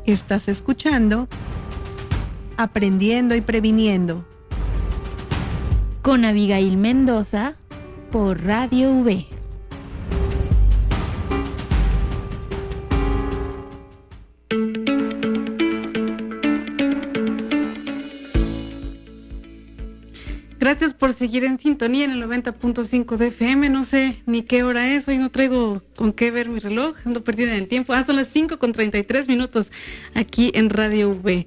Estás escuchando Aprendiendo y Previniendo con Abigail Mendoza por Radio V. Gracias por seguir en sintonía en el 90.5 de FM. No sé ni qué hora es. Hoy no traigo con qué ver mi reloj. Ando perdida en el tiempo. Son las 5:33 aquí en Radio V.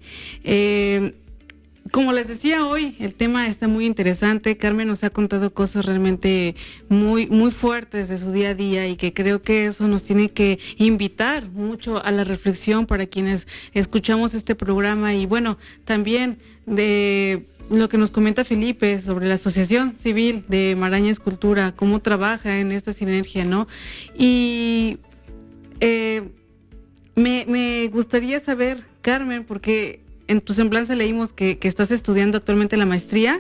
Como les decía hoy, el tema está muy interesante. Carmen nos ha contado cosas realmente muy, muy fuertes de su día a día y que creo que eso nos tiene que invitar mucho a la reflexión para quienes escuchamos este programa. Y bueno, también de lo que nos comenta Felipe sobre la Asociación Civil de Maraña Escultura, cómo trabaja en esta sinergia, ¿no? Y me gustaría saber, Carmen, porque en tu semblanza leímos que estás estudiando actualmente la maestría,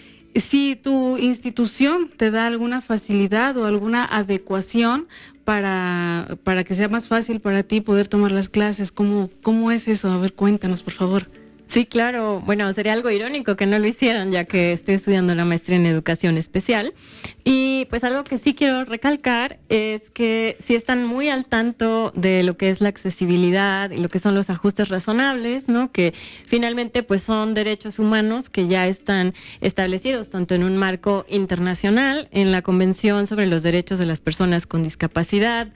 si tu institución te da alguna facilidad o alguna adecuación para que sea más fácil para ti poder tomar las clases. ¿Cómo es eso? A ver, cuéntanos, por favor. Sí, claro. Bueno, sería algo irónico que no lo hicieran, ya que estoy estudiando la maestría en educación especial. Y pues algo que sí quiero recalcar es que sí están muy al tanto de lo que es la accesibilidad y lo que son los ajustes razonables, ¿no? Que finalmente pues son derechos humanos que ya están establecidos tanto en un marco internacional, en la Convención sobre los Derechos de las Personas con Discapacidad,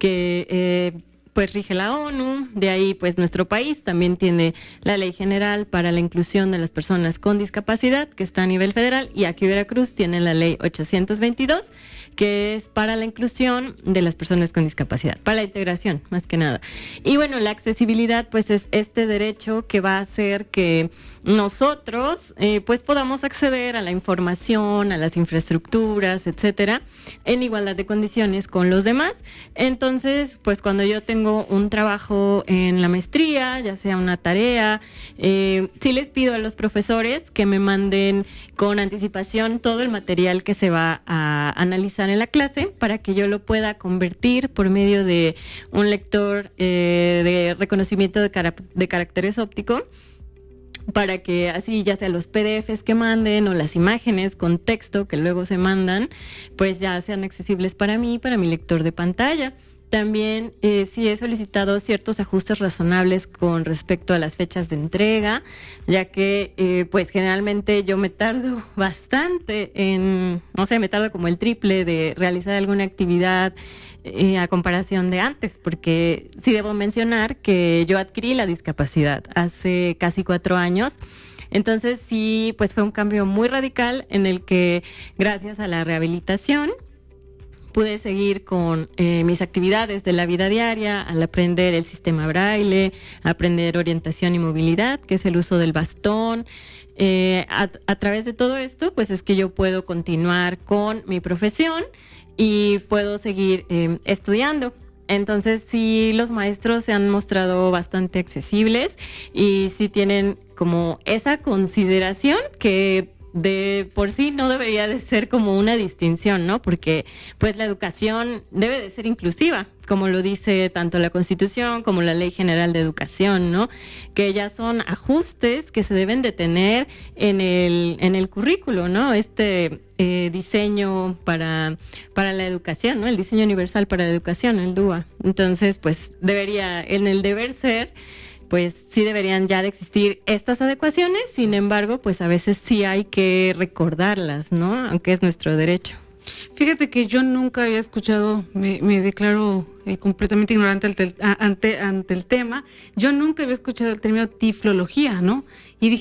que pues rige la ONU. De ahí pues nuestro país también tiene la Ley General para la Inclusión de las Personas con Discapacidad, que está a nivel federal, y aquí Veracruz tiene la Ley 822, que es para la inclusión de las personas con discapacidad, para la integración más que nada. Y bueno, la accesibilidad pues es este derecho que va a hacer que nosotros pues podamos acceder a la información, a las infraestructuras, etcétera, en igualdad de condiciones con los demás. Entonces, pues cuando yo tengo un trabajo en la maestría, ya sea una tarea, sí les pido a los profesores que me manden con anticipación todo el material que se va a analizar en la clase para que yo lo pueda convertir por medio de un lector de reconocimiento de caracteres óptico, para que así ya sea los PDFs que manden o las imágenes con texto que luego se mandan, pues ya sean accesibles para mí, para mi lector de pantalla. También sí he solicitado ciertos ajustes razonables con respecto a las fechas de entrega, ya que pues generalmente yo me tardo bastante me tardo como el triple de realizar alguna actividad a comparación de antes, porque sí debo mencionar que yo adquirí la discapacidad hace casi 4 años. Entonces sí, pues fue un cambio muy radical en el que gracias a la rehabilitación pude seguir con mis actividades de la vida diaria, al aprender el sistema braille, aprender orientación y movilidad, que es el uso del bastón. A través de todo esto, pues es que yo puedo continuar con mi profesión y puedo seguir estudiando. Entonces sí, los maestros se han mostrado bastante accesibles y sí tienen como esa consideración que de por sí no debería de ser como una distinción, ¿no? Porque pues la educación debe de ser inclusiva, como lo dice tanto la Constitución como la Ley General de Educación, ¿no? Que ya son ajustes que se deben de tener en el currículo, ¿no? Diseño para la educación, ¿no? El diseño universal para la educación, el DUA. Entonces, pues debería, en el deber ser, pues sí deberían ya de existir estas adecuaciones. Sin embargo, pues a veces sí hay que recordarlas, ¿no? Aunque es nuestro derecho. Fíjate que yo nunca había escuchado, me declaro completamente ignorante ante el tema. Yo nunca había escuchado el término tiflología, ¿no? Y dije,